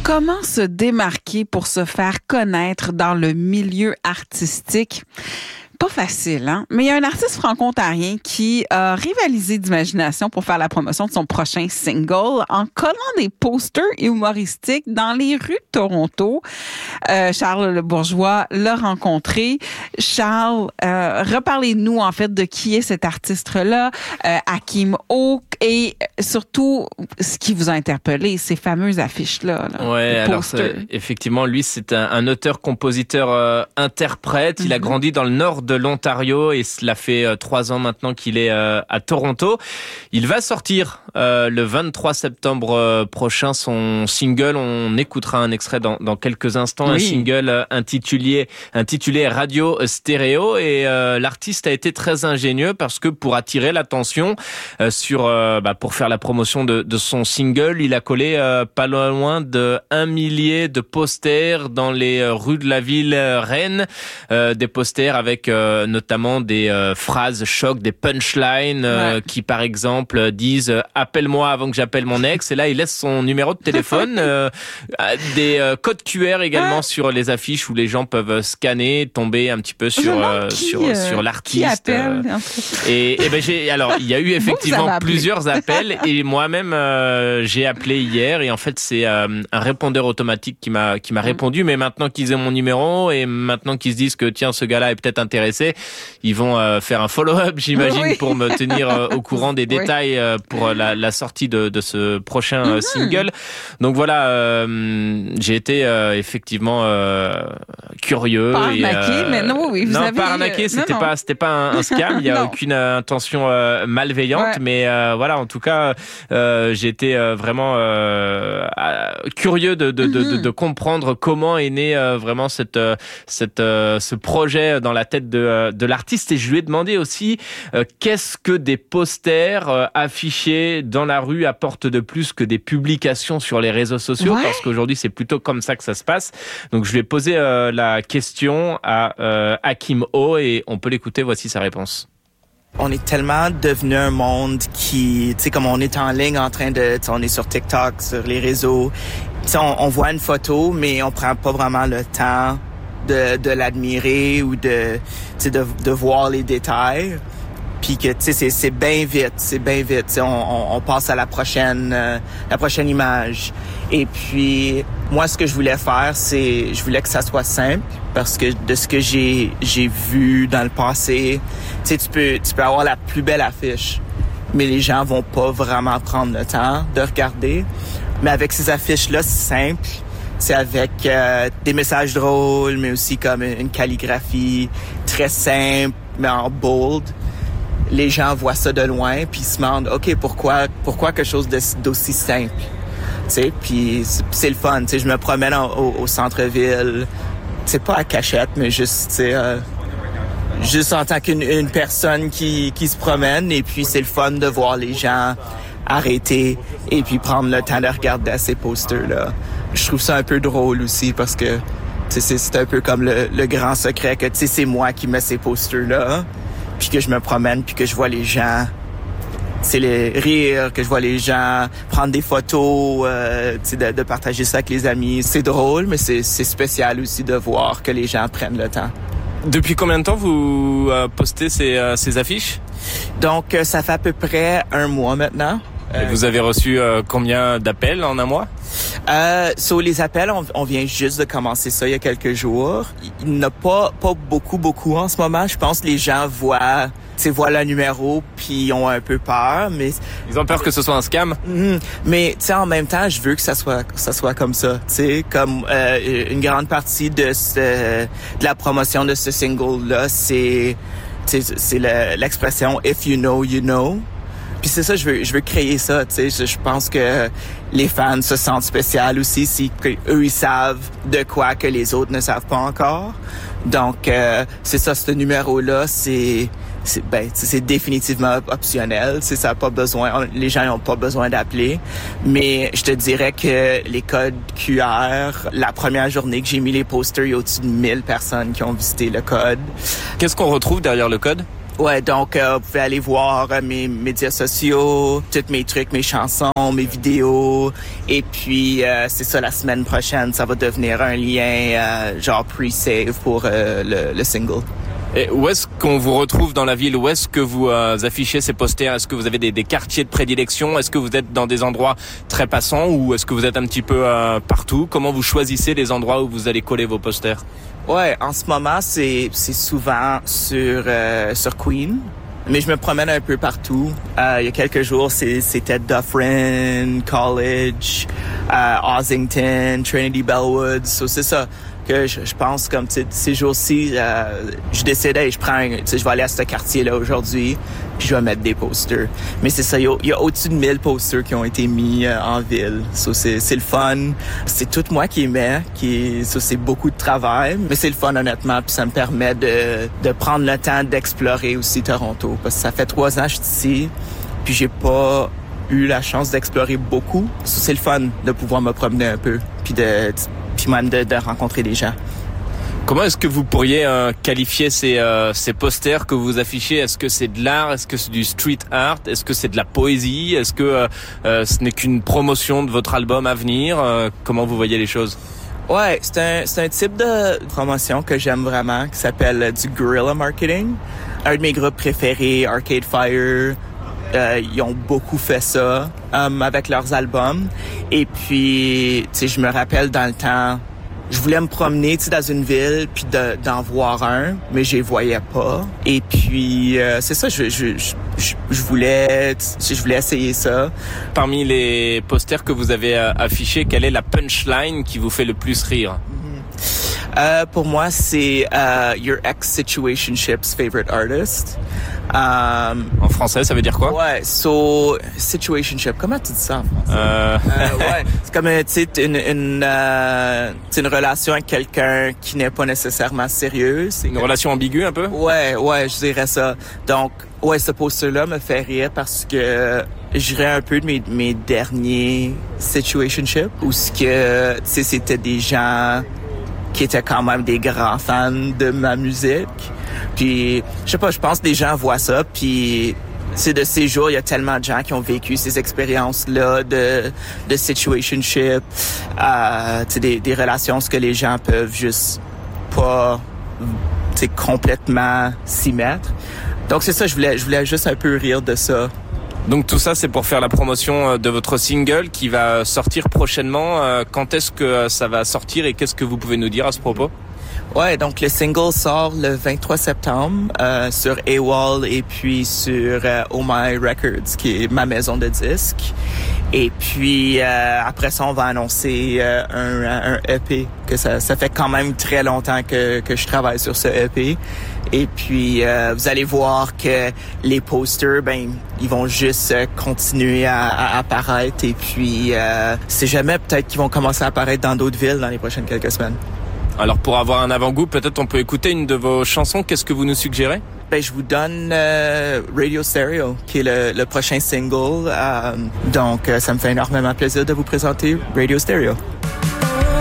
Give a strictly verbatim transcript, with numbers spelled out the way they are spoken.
Comment se démarquer pour se faire connaître dans le milieu artistique? Pas facile, hein? Mais il y a un artiste franco-ontarien qui a rivalisé d'imagination pour faire la promotion de son prochain single en collant des posters humoristiques dans les rues de Toronto. Euh, Charles Le Bourgeois l'a rencontré. Charles, euh, reparlez-nous en fait de qui est cet artiste-là, euh, Hakim O, et surtout ce qui vous a interpellé, ces fameuses affiches-là. Là, ouais, alors effectivement, lui, c'est un, un auteur-compositeur euh, interprète. Il mm-hmm. a grandi dans le nord de l'Ontario et cela fait euh, trois ans maintenant qu'il est euh, à Toronto. Il va sortir euh, le vingt-trois septembre euh, prochain son single. On écoutera un extrait dans, dans quelques instants, oui. un single euh, intitulé intitulé Radio Stéréo, et euh, l'artiste a été très ingénieux parce que pour attirer l'attention euh, sur euh, bah, pour faire la promotion de, de son single, il a collé euh, pas loin de un millier de posters dans les euh, rues de la ville euh, Rennes, euh, des posters avec euh, notamment des euh, phrases chocs, des punchlines euh, ouais. qui par exemple disent euh, appelle-moi avant que j'appelle mon ex, et là il laisse son numéro de téléphone, euh, des euh, codes Q R également ah. sur les affiches où les gens peuvent scanner, tomber un petit peu sur euh, qui, sur euh, sur l'artiste. Qui appelle, euh, et, et ben j'ai alors il y a eu effectivement plusieurs appels et moi-même euh, j'ai appelé hier, et en fait c'est euh, un répondeur automatique qui m'a qui m'a mm. répondu, mais maintenant qu'ils ont mon numéro et maintenant qu'ils se disent que tiens ce gars-là est peut-être intéressé, ils vont euh, faire un follow-up, j'imagine, oui. pour me tenir euh, au courant des détails euh, pour la, la sortie de, de ce prochain euh, single. Donc voilà, euh, j'ai été euh, effectivement euh, curieux. Pas et, arnaqué, euh, mais non, oui, vous non, avez... pas arnaqué, c'était non, pas, c'était pas un, un scam. Il y a aucune euh, intention euh, malveillante, ouais. mais euh, voilà, en tout cas, euh, j'ai été euh, vraiment euh, curieux de, de, mm-hmm. de, de, de comprendre comment est né euh, vraiment cette, euh, cette, euh, ce projet dans la tête de, euh, de l'artiste. Et je lui ai demandé aussi euh, qu'est-ce que des posters euh, affichés dans la rue apportent de plus que des publications sur les réseaux sociaux, ouais. parce qu'aujourd'hui c'est plutôt comme ça que ça se passe. Donc je lui ai posé euh, la question à euh, Hakim O et on peut l'écouter. Voici sa réponse. On est tellement devenu un monde qui, tu sais, comme on est en ligne en train de, on est sur TikTok, sur les réseaux, tu sais, on, on voit une photo, mais on prend pas vraiment le temps de, de l'admirer ou de, tu sais, de, de voir les détails. Puis que, tu sais, c'est, c'est bien vite, c'est bien vite. Tu sais, on, on, on passe à la prochaine, euh, la prochaine image. Et puis, moi, ce que je voulais faire, c'est, je voulais que ça soit simple, parce que de ce que j'ai, j'ai vu dans le passé, tu sais, tu peux, tu peux avoir la plus belle affiche, mais les gens vont pas vraiment prendre le temps de regarder. Mais avec ces affiches-là, c'est simple. C'est avec euh, des messages drôles, mais aussi comme une calligraphie très simple, mais en bold. Les gens voient ça de loin, puis ils se demandent, OK, pourquoi, pourquoi quelque chose de, d'aussi simple? Tu sais, puis c'est, c'est le fun. Tu sais, je me promène en, au, au centre-ville, c'est pas à cachette, mais juste, tu sais, euh, juste en tant qu'une une personne qui, qui se promène, et puis c'est le fun de voir les gens arrêter et puis prendre le temps de regarder ces posters-là. Je trouve ça un peu drôle aussi, parce que, tu sais, c'est, c'est un peu comme le, le grand secret que, tu sais, c'est moi qui mets ces posters-là, puis que je me promène, puis que je vois les gens, c'est les rires, que je vois les gens prendre des photos, euh, tu sais, de, de partager ça avec les amis. C'est drôle, mais c'est, c'est spécial aussi de voir que les gens prennent le temps. Depuis combien de temps vous euh, postez ces, euh, ces affiches? Donc, euh, ça fait à peu près un mois maintenant. Et vous avez reçu euh, combien d'appels en un mois? Euh, sur les appels, on, on vient juste de commencer ça il y a quelques jours. Il n'y en a pas, pas beaucoup, beaucoup en ce moment. Je pense que les gens voient, tu sais, voient le numéro puis ils ont un peu peur, mais... Ils ont peur que ce soit un scam? Mmh, mais, tu sais, en même temps, je veux que ça soit, que ça soit comme ça, tu sais, comme euh, une grande partie de, ce, de la promotion de ce single-là, c'est, tu sais, c'est le, l'expression « if you know, you know ». Puis c'est ça, je veux, je veux créer ça, tu sais. Je, je pense que les fans se sentent spécial aussi si eux ils savent de quoi que les autres ne savent pas encore. Donc euh, c'est ça, ce numéro-là, c'est, c'est ben, c'est définitivement optionnel. Tu sais, ça a pas besoin, les gens n'ont pas besoin d'appeler. Mais je te dirais que les codes Q R, la première journée que j'ai mis les posters, il y a au-dessus de mille personnes qui ont visité le code. Qu'est-ce qu'on retrouve derrière le code? Ouais, donc euh, vous pouvez aller voir euh, mes médias sociaux, tous mes trucs, mes chansons, mes vidéos. Et puis, euh, c'est ça, la semaine prochaine, ça va devenir un lien euh, genre pre-save pour euh, le, le single. Et où est-ce qu'on vous retrouve dans la ville? Où est-ce que vous euh, affichez ces posters? Est-ce que vous avez des, des quartiers de prédilection? Est-ce que vous êtes dans des endroits très passants ou est-ce que vous êtes un petit peu euh, partout? Comment vous choisissez les endroits où vous allez coller vos posters? Ouais, en ce moment, c'est c'est souvent sur euh, sur Queen, mais je me promène un peu partout. Euh, il y a quelques jours, c'est, c'était Dufferin, College, euh, Ossington, Trinity Bellwoods. So, c'est ça que je, je pense comme tu sais, ces jours-ci, euh, je décide, hey, je prends, tu sais, je vais aller à ce quartier-là aujourd'hui, puis je vais mettre des posters. Mais c'est ça, il y a, il y a au-dessus de mille posters qui ont été mis euh, en ville. So, c'est c'est le fun. C'est tout moi qui mets, qui so, c'est beaucoup de travail, mais c'est le fun honnêtement, puis ça me permet de de prendre le temps d'explorer aussi Toronto, parce que ça fait trois ans que je suis ici, puis j'ai pas eu la chance d'explorer beaucoup. So, c'est le fun de pouvoir me promener un peu, puis de puis même de, de rencontrer des gens. Comment est-ce que vous pourriez euh, qualifier ces, euh, ces posters que vous affichez? Est-ce que c'est de l'art? Est-ce que c'est du street art? Est-ce que c'est de la poésie? Est-ce que euh, euh, ce n'est qu'une promotion de votre album à venir? euh, Comment vous voyez les choses? Ouais, c'est un, c'est un type de promotion que j'aime vraiment, qui s'appelle du guerrilla marketing. Un de mes groupes préférés, Arcade Fire, Euh, ils ont beaucoup fait ça um, avec leurs albums. Et puis, tu sais, je me rappelle dans le temps, je voulais me promener, tu sais, dans une ville, puis de, d'en voir un, mais je les voyais pas. Et puis, euh, c'est ça, je, je, je, je voulais, tu sais, je voulais essayer ça. Parmi les posters que vous avez euh, affichés, quelle est la punchline qui vous fait le plus rire? Euh, pour moi, c'est euh, Your Ex-Situationship's Favorite Artist. Um, en français, ça veut dire quoi? Ouais, so, situationship, comment tu dis ça en français? Euh... euh, ouais, c'est comme, tu sais, une, une, euh, une relation avec quelqu'un qui n'est pas nécessairement sérieuse. Une comme... relation ambiguë un peu? Ouais, ouais, je dirais ça. Donc, ouais, ce poster-là me fait rire parce que je dirais un peu de mes, mes derniers situationships où ce que, tu sais, c'était des gens qui étaient quand même des grands fans de ma musique. Puis, je sais pas, je pense que les gens voient ça, puis c'est de ces jours, il y a tellement de gens qui ont vécu ces expériences-là de, de situationship, euh, tu sais, des, des relations, ce que les gens peuvent juste pas, tu sais, complètement s'y mettre. Donc, c'est ça, je voulais, je voulais juste un peu rire de ça. Donc tout ça, c'est pour faire la promotion de votre single qui va sortir prochainement. Quand est-ce que ça va sortir et qu'est-ce que vous pouvez nous dire à ce propos? Ouais, donc le single sort le vingt-trois septembre euh, sur A W O L et puis sur euh, Oh My Records, qui est ma maison de disques. Et puis euh, après ça, on va annoncer euh, un, un E P, que ça, ça fait quand même très longtemps que, que je travaille sur ce E P. Et puis euh, vous allez voir que les posters, ben ils vont juste continuer à, à apparaître. Et puis euh, c'est jamais peut-être qu'ils vont commencer à apparaître dans d'autres villes dans les prochaines quelques semaines. Alors pour avoir un avant-goût, peut-être on peut écouter une de vos chansons. Qu'est-ce que vous nous suggérez? Ben, je vous donne euh, Radio Stereo, qui est le, le prochain single. Euh, donc, euh, ça me fait énormément plaisir de vous présenter Radio Stereo.